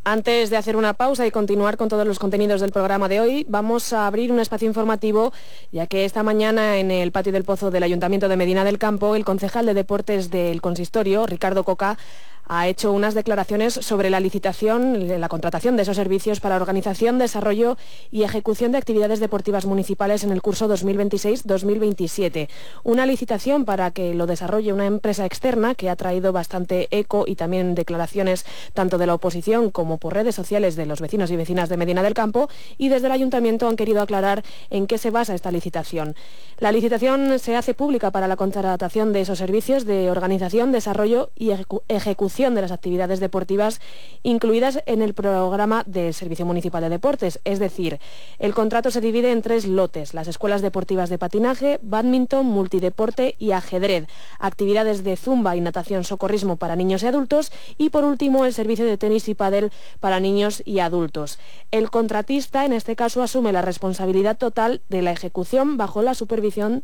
Antes de hacer una pausa y continuar con todos los contenidos del programa de hoy, vamos a abrir un espacio informativo, ya que esta mañana en el patio del Pozo del Ayuntamiento de Medina del Campo, el concejal de Deportes del Consistorio, Ricardo Coca, ha hecho unas declaraciones sobre la licitación, la contratación de esos servicios para organización, desarrollo y ejecución de actividades deportivas municipales en el curso 2026-2027. Una licitación para que lo desarrolle una empresa externa que ha traído bastante eco y también declaraciones tanto de la oposición como por redes sociales de los vecinos y vecinas de Medina del Campo, y desde el Ayuntamiento han querido aclarar en qué se basa esta licitación. La licitación se hace pública para la contratación de esos servicios de organización, desarrollo y ejecución de las actividades deportivas incluidas en el programa del Servicio Municipal de Deportes. Es decir, el contrato se divide en 3 lotes: las escuelas deportivas de patinaje, bádminton, multideporte y ajedrez, actividades de zumba y natación socorrismo para niños y adultos, y por último el servicio de tenis y pádel para niños y adultos. El contratista en este caso asume la responsabilidad total de la ejecución bajo la supervisión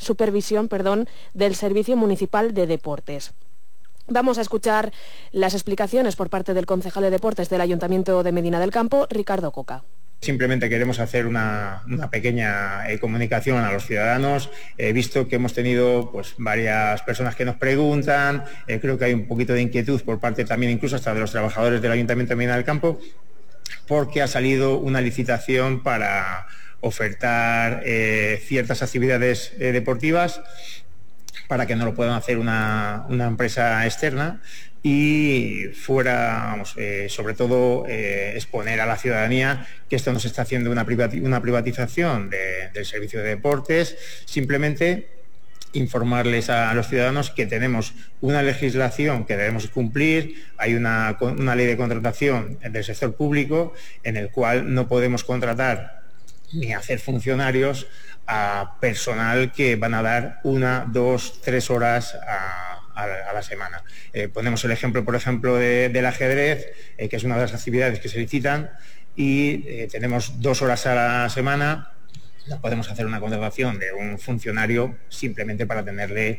del Servicio Municipal de Deportes. Vamos a escuchar las explicaciones por parte del concejal de Deportes del Ayuntamiento de Medina del Campo, Ricardo Coca. Simplemente queremos hacer una pequeña comunicación a los ciudadanos. He visto que hemos tenido varias personas que nos preguntan, creo que hay un poquito de inquietud por parte también incluso hasta de los trabajadores del Ayuntamiento de Medina del Campo, porque ha salido una licitación para ofertar ciertas actividades deportivas para que no lo puedan hacer una empresa externa y fuera, sobre todo, exponer a la ciudadanía que esto no se está haciendo una privatización del servicio de deportes. Simplemente informarles a los ciudadanos que tenemos una legislación que debemos cumplir, hay una ley de contratación del sector público en el cual no podemos contratar ni hacer funcionarios a personal que van a dar 1, 2, 3 horas a la semana. Ponemos el ejemplo, por ejemplo, del ajedrez, que es una de las actividades que se licitan, y tenemos 2 horas a la semana. No podemos hacer una contratación de un funcionario simplemente para tenerle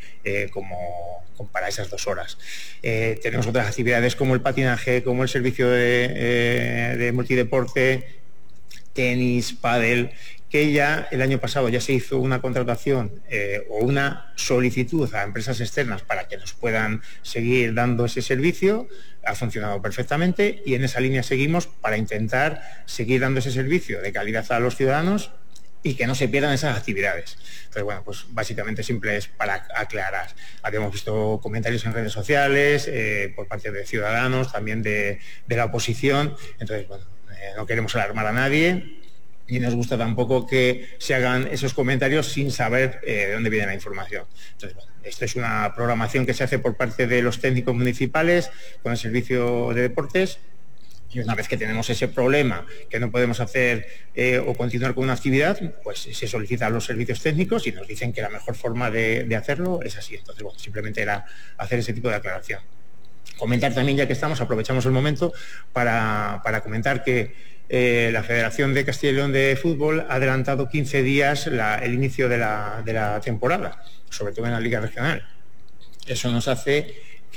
para esas 2 horas. Tenemos otras actividades como el patinaje, como el servicio de multideporte, tenis, pádel, que ya el año pasado ya se hizo una contratación o una solicitud a empresas externas para que nos puedan seguir dando ese servicio. Ha funcionado perfectamente y en esa línea seguimos para intentar seguir dando ese servicio de calidad a los ciudadanos y que no se pierdan esas actividades. Entonces, bueno, pues básicamente simple es para aclarar. Habíamos visto comentarios en redes sociales por parte de ciudadanos, también de la oposición. Entonces, bueno, no queremos alarmar a nadie y nos gusta tampoco que se hagan esos comentarios sin saber de dónde viene la información. Entonces, bueno, esto es una programación que se hace por parte de los técnicos municipales con el servicio de deportes. Y una vez que tenemos ese problema, que no podemos hacer o continuar con una actividad, pues se solicitan los servicios técnicos y nos dicen que la mejor forma de hacerlo es así. Entonces, bueno, simplemente era hacer ese tipo de aclaración. Comentar también, ya que estamos, aprovechamos el momento para comentar que la Federación de Castilla y León de Fútbol ha adelantado 15 días el inicio de la temporada, sobre todo en la Liga Regional. Eso nos hace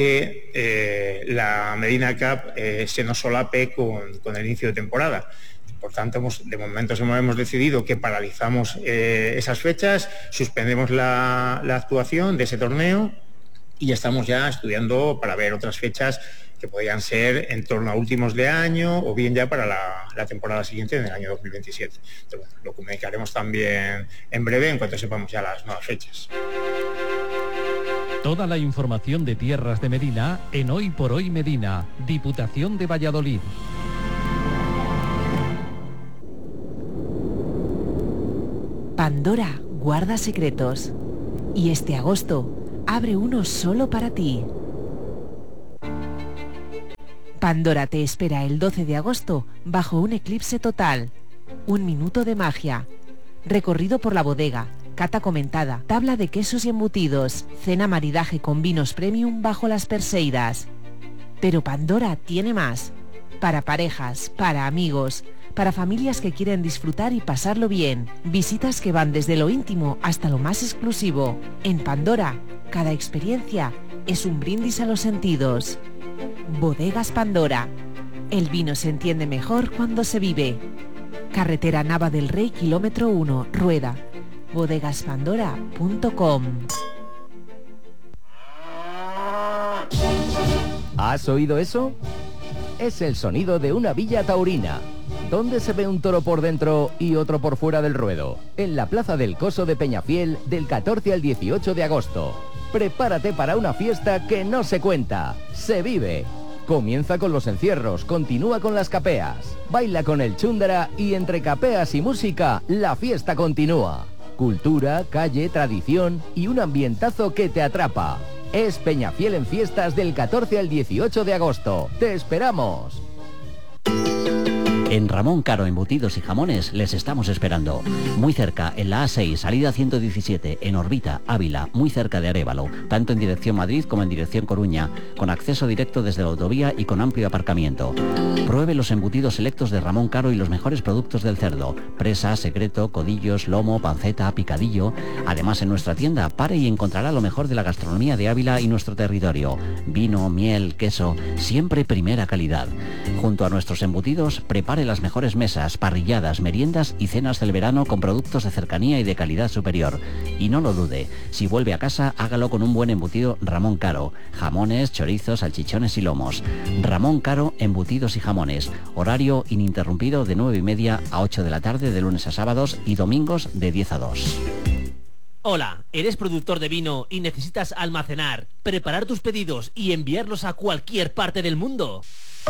que la Medina Cup se nos solape con el inicio de temporada. Por tanto, de momento hemos decidido que paralizamos esas fechas, suspendemos la actuación de ese torneo y estamos ya estudiando para ver otras fechas que podrían ser en torno a últimos de año o bien ya para la temporada siguiente, en el año 2027. Entonces, bueno, lo comunicaremos también en breve en cuanto sepamos ya las nuevas fechas. Toda la información de Tierras de Medina en Hoy por Hoy Medina, Diputación de Valladolid. Pandora guarda secretos y este agosto abre uno solo para ti. Pandora te espera el 12 de agosto bajo un eclipse total. 1 minuto de magia. Recorrido por la bodega, cata comentada, tabla de quesos y embutidos, cena maridaje con vinos premium bajo las Perseidas. Pero Pandora tiene más. Para parejas, para amigos, para familias que quieren disfrutar y pasarlo bien. Visitas que van desde lo íntimo hasta lo más exclusivo. En Pandora, cada experiencia es un brindis a los sentidos. Bodegas Pandora. El vino se entiende mejor cuando se vive. Carretera Nava del Rey, kilómetro 1, Rueda. bodegaspandora.com. ¿Has oído eso? Es el sonido de una villa taurina. ¿Dónde se ve un toro por dentro y otro por fuera del ruedo? En la Plaza del Coso de Peñafiel, del 14 al 18 de agosto. Prepárate para una fiesta que no se cuenta, se vive. Comienza con los encierros, continúa con las capeas, baila con el chúndara y entre capeas y música, la fiesta continúa. Cultura, calle, tradición y un ambientazo que te atrapa. Es Peñafiel en fiestas del 14 al 18 de agosto. ¡Te esperamos! En Ramón Caro Embutidos y Jamones les estamos esperando. Muy cerca, en la A6, salida 117, en Orbita, Ávila, muy cerca de Arévalo, tanto en dirección Madrid como en dirección Coruña, con acceso directo desde la autovía y con amplio aparcamiento. Pruebe los embutidos selectos de Ramón Caro y los mejores productos del cerdo: presa, secreto, codillos, lomo, panceta, picadillo. Además, en nuestra tienda pare y encontrará lo mejor de la gastronomía de Ávila y nuestro territorio: vino, miel, queso, siempre primera calidad. Junto a nuestros embutidos, prepare las mejores mesas, parrilladas, meriendas y cenas del verano con productos de cercanía y de calidad superior. Y no lo dude, si vuelve a casa, hágalo con un buen embutido Ramón Caro: jamones, chorizos, salchichones y lomos. Ramón Caro Embutidos y Jamones. Horario ininterrumpido de 9:30 a 8 de la tarde de lunes a sábados y domingos de 10 a 2. Hola, ¿eres productor de vino y necesitas almacenar, preparar tus pedidos y enviarlos a cualquier parte del mundo?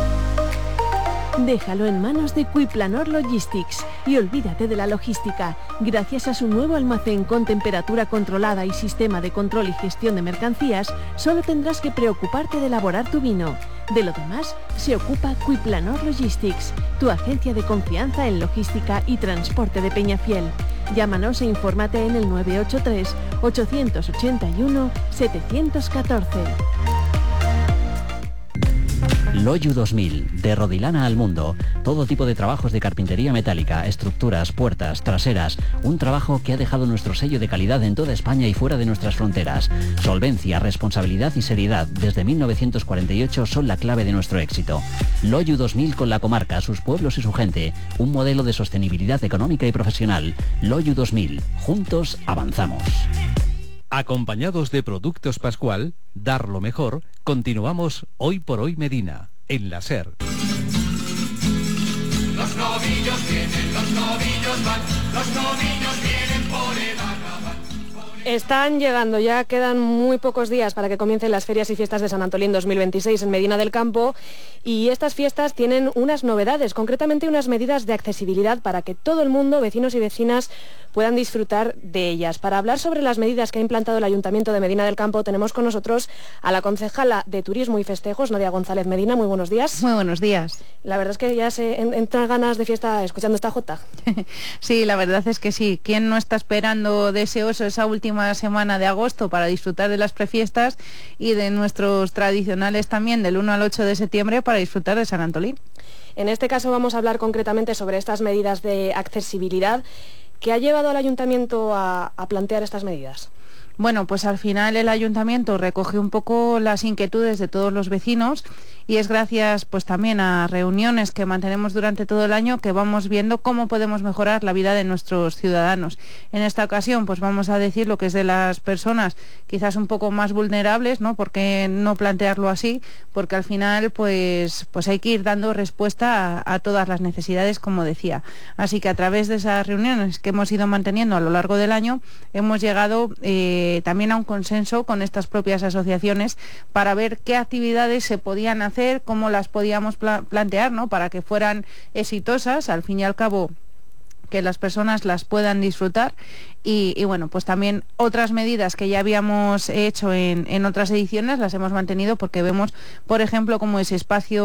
Déjalo en manos de Quiplanor Logistics y olvídate de la logística. Gracias a su nuevo almacén con temperatura controlada y sistema de control y gestión de mercancías, solo tendrás que preocuparte de elaborar tu vino. De lo demás, se ocupa Quiplanor Logistics, tu agencia de confianza en logística y transporte de Peñafiel. Llámanos e infórmate en el 983 881 714. Loyu 2000, de Rodilana al mundo. Todo tipo de trabajos de carpintería metálica, estructuras, puertas, traseras. Un trabajo que ha dejado nuestro sello de calidad en toda España y fuera de nuestras fronteras. Solvencia, responsabilidad y seriedad desde 1948 son la clave de nuestro éxito. Loyu 2000 con la comarca, sus pueblos y su gente. Un modelo de sostenibilidad económica y profesional. Loyu 2000. Juntos avanzamos. Acompañados de Productos Pascual, dar lo mejor, continuamos Hoy por Hoy Medina, en la SER. Los novillos vienen, los novillos van, los novillos vienen por el arrabal. Están llegando, ya quedan muy pocos días para que comiencen las ferias y fiestas de San Antolín 2026 en Medina del Campo, y estas fiestas tienen unas novedades, concretamente unas medidas de accesibilidad para que todo el mundo, vecinos y vecinas, puedan disfrutar de ellas. Para hablar sobre las medidas que ha implantado el Ayuntamiento de Medina del Campo, tenemos con nosotros a la concejala de Turismo y Festejos, Nadia González Medina. Muy buenos días. Muy buenos días. La verdad es que ya se entran ganas de fiesta escuchando esta jota. Sí, la verdad es que sí. ¿Quién no está esperando deseoso esa última semana de agosto para disfrutar de las prefiestas y de nuestros tradicionales también del 1 al 8 de septiembre para disfrutar de San Antolín? En este caso vamos a hablar concretamente sobre estas medidas de accesibilidad. ¿Qué ha llevado al Ayuntamiento a plantear estas medidas? Bueno, pues al final el Ayuntamiento recoge un poco las inquietudes de todos los vecinos y es gracias pues también a reuniones que mantenemos durante todo el año que vamos viendo cómo podemos mejorar la vida de nuestros ciudadanos. En esta ocasión pues vamos a decir lo que es de las personas quizás un poco más vulnerables, ¿no? ¿Por qué no plantearlo así? Porque al final pues hay que ir dando respuesta a todas las necesidades, como decía. Así que a través de esas reuniones que hemos ido manteniendo a lo largo del año hemos llegado también a un consenso con estas propias asociaciones para ver qué actividades se podían hacer, cómo las podíamos plantear, ¿no? Para que fueran exitosas, al fin y al cabo que las personas las puedan disfrutar y bueno, pues también otras medidas que ya habíamos hecho en otras ediciones las hemos mantenido porque vemos, por ejemplo, como ese espacio